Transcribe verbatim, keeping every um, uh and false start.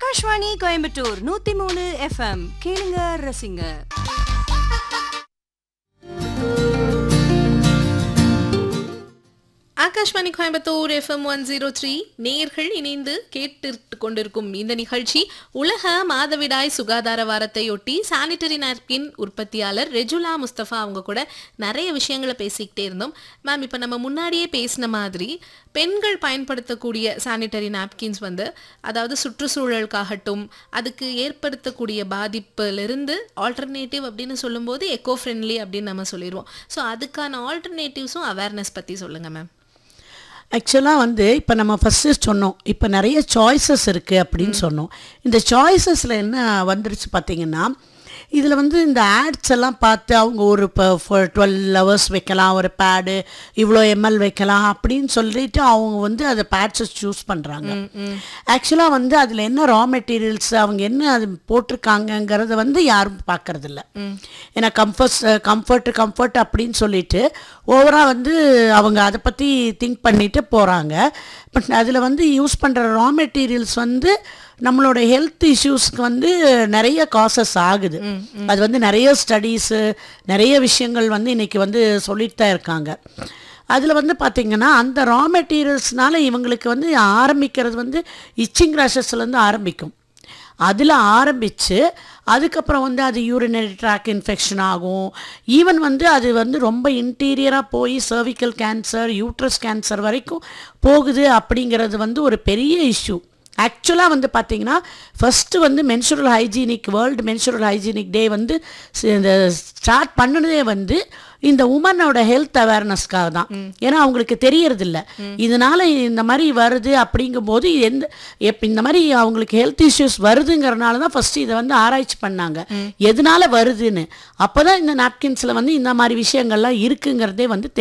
ஆகாஷ்வாணி கோயம்புத்தூர் நூத்தி மூணு எஃப்எம் கேளுங்க ரசிங்க. Akashvani Coimbatore FM one zero three நேயர்கள் இணைந்து கேட்டு கொண்டிருக்கும் இந்த நிகழ்ச்சி உலக மாதவிடாய் சுகாதார வாரத்தையொட்டி சானிட்டரி நாப்கின் உற்பத்தியாளர் ரெஜுலா முஸ்தபா அவங்க கூட நிறைய விஷயங்களை பேசிக்கிட்டே இருந்தோம். மேம், இப்போ நம்ம முன்னாடியே பேசின மாதிரி பெண்கள் பயன்படுத்தக்கூடிய சானிட்டரி நாப்கின்ஸ் வந்து அதாவது சுற்றுச்சூழலுக்காகட்டும் அதுக்கு ஏற்படுத்தக்கூடிய பாதிப்பிலிருந்து ஆல்டர்னேட்டிவ் அப்படின்னு சொல்லும்போது எக்கோ ஃப்ரெண்ட்லி அப்படின்னு நம்ம சொல்லிடுவோம். ஸோ அதுக்கான ஆல்டர்னேட்டிவ்ஸும் அவேர்னஸ் பற்றி சொல்லுங்கள் மேம். ஆக்சுவலாக வந்து இப்போ நம்ம ஃபஸ்ட்டு சொன்னோம், இப்போ நிறைய சாய்ஸஸ் இருக்குது அப்படின்னு சொன்னோம். இந்த சாய்ஸஸில் என்ன வந்துருச்சு பார்த்தீங்கன்னா, இதில் வந்து இந்த ஆட்ஸ் எல்லாம் பார்த்து அவங்க ஒரு இப்போ டுவெல் ஹவர்ஸ் வைக்கலாம், ஒரு பேடு இவ்வளோ எம்எல் வைக்கலாம் அப்படின்னு சொல்லிட்டு அவங்க வந்து அதை பேட்ஸஸ் சூஸ் பண்ணுறாங்க. ஆக்சுவலாக வந்து அதில் என்ன ரா மெட்டீரியல்ஸ் அவங்க என்ன அது போட்டிருக்காங்கங்கிறத வந்து யாரும் பார்க்கறதில்ல. ஏன்னா கம்ஃபர்ட்ஸ் கம்ஃபர்ட்டு கம்ஃபர்ட் அப்படின்னு சொல்லிட்டு ஓவராக வந்து அவங்க அதை பற்றி திங்க் பண்ணிட்டு போகிறாங்க. பட் அதில் வந்து யூஸ் பண்ணுற ரா மெட்டீரியல்ஸ் வந்து நம்மளோட ஹெல்த் இஷ்யூஸ்க்கு வந்து நிறைய காசஸ் ஆகுது. அது வந்து நிறைய ஸ்டடீஸு நிறைய விஷயங்கள் வந்து இன்றைக்கி வந்து சொல்லிட்டு தான் இருக்காங்க. அதில் வந்து பார்த்திங்கன்னா அந்த ரா மெட்டீரியல்ஸ்னால இவங்களுக்கு வந்து ஆரம்பிக்கிறது வந்து இச்சிங் ரேஷஸ்லேருந்து ஆரம்பிக்கும். அதில் ஆரம்பித்து அதுக்கப்புறம் வந்து அது யூரினரி ட்ராக் இன்ஃபெக்ஷன் ஆகும். ஈவன் வந்து அது வந்து ரொம்ப இன்டீரியராக போய் சர்விக்கல் கேன்சர், யூட்ரஸ் கேன்சர் வரைக்கும் போகுது. அப்படிங்கிறது வந்து ஒரு பெரிய இஷ்யூ. ஆக்சுவலாக வந்து பார்த்திங்கன்னா ஃபஸ்ட்டு வந்து menstrual hygienic world menstrual hygienic டே வந்து இந்த ஸ்டார்ட் பண்ணினதே வந்து இந்த உமனோட ஹெல்த் அவேர்னஸ்க்காக தான். ஏன்னா அவங்களுக்கு தெரியறதில்ல இதனால் இந்த மாதிரி வருது. அப்படிங்கும்போது எந்த எப் இந்த மாதிரி அவங்களுக்கு ஹெல்த் இஷ்யூஸ் வருதுங்கிறனால தான் ஃபஸ்ட்டு இதை வந்து ஆராய்ச்சி பண்ணாங்க, எதனால வருதுன்னு. அப்போ தான் இந்த நாப்கின்ஸில் வந்து இந்த மாதிரி விஷயங்கள்லாம் இருக்குங்கிறதே வந்து